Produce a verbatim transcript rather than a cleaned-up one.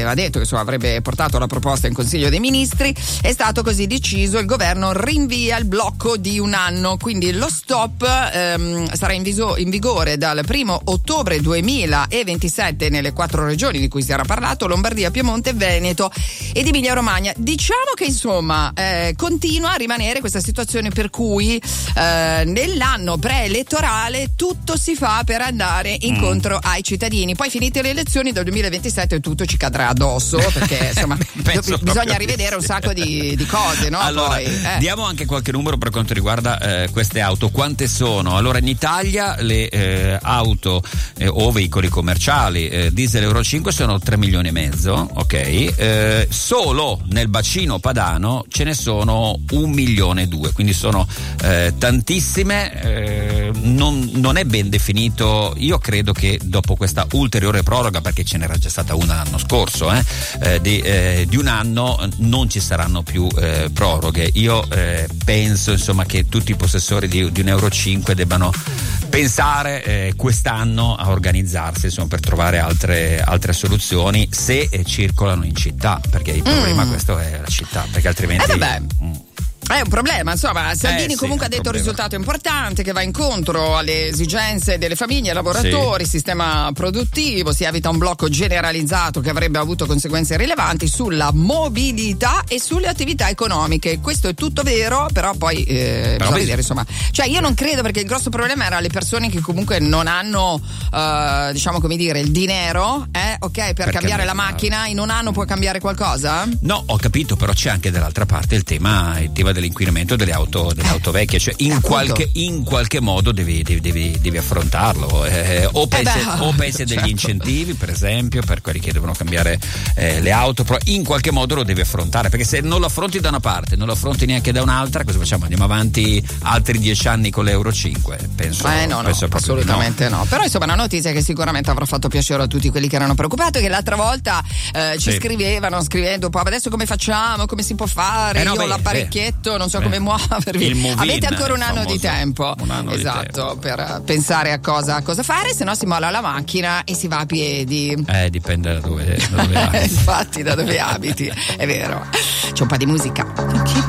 aveva detto che insomma, avrebbe portato la proposta in Consiglio dei Ministri, è stato così deciso, il governo rinvia il blocco di un anno, quindi lo stop ehm, sarà in, viso, in vigore dal primo ottobre duemilaventisette nelle quattro regioni di cui si era parlato, Lombardia, Piemonte, Veneto ed Emilia Romagna. Diciamo che insomma eh, continua a rimanere questa situazione per cui eh, nell'anno preelettorale tutto si fa per andare incontro mm. ai cittadini, poi finite le elezioni del duemilaventisette tutto ci cadrà addosso, perché insomma do, bisogna rivedere un sacco di, di cose, no? Allora, poi, eh. diamo anche qualche numero per quanto riguarda eh, queste auto, quante sono? Allora, in Italia le eh, auto eh, o veicoli commerciali eh, diesel Euro cinque sono tre milioni e mezzo, ok? Eh, solo nel bacino padano ce ne sono un milione e due, quindi sono eh, tantissime, eh, non, non è ben definito. Io credo che dopo questa ulteriore proroga, perché ce n'era già stata una l'anno scorso, eh, eh, di, eh, di un anno, non ci saranno più eh, proroghe. Io eh, penso insomma che tutti i possessori di, di un Euro cinque debbano pensare eh, quest'anno a organizzarsi insomma, per trovare altre, altre soluzioni se eh, circolano in città, perché il problema mm. questo è la città, perché altrimenti eh vabbè. Mm. È un problema, insomma, Salvini eh, comunque sì, ha detto un problema. risultato importante che va incontro alle esigenze delle famiglie, lavoratori, sì. sistema produttivo, si evita un blocco generalizzato che avrebbe avuto conseguenze rilevanti sulla mobilità e sulle attività economiche. Questo è tutto vero, però poi eh, però bisogna vedere, insomma, cioè io non credo, perché il grosso problema era le persone che comunque non hanno uh, diciamo come dire il dinero, eh, ok, per, per cambiare la macchina. In un anno può cambiare qualcosa? No, ho capito, però c'è anche dall'altra parte il tema, il tema dell'inquinamento delle auto, delle auto vecchie, cioè in qualche, in qualche modo devi, devi, devi, devi affrontarlo, eh, o pensi, eh beh, o pensi certo. degli incentivi, per esempio, per quelli che devono cambiare eh, le auto, però in qualche modo lo devi affrontare, perché se non lo affronti da una parte, non lo affronti neanche da un'altra, cosa facciamo? Andiamo avanti altri dieci anni con l'Euro cinque? Penso, eh no, penso no assolutamente no. no. Però insomma una notizia che sicuramente avrà fatto piacere a tutti quelli che erano preoccupati, che l'altra volta eh, ci sì. scrivevano scrivendo poi adesso come facciamo, come si può fare, eh no, io beh, ho l'apparecchietto, non so beh. come muovervi. Movin, avete ancora un anno famoso. di tempo, anno esatto, di tempo. per pensare a cosa, a cosa fare, se no si molla la macchina e si va a piedi. Eh, dipende da dove, da dove abiti. Infatti, da dove abiti, è vero. C'è un po' di musica.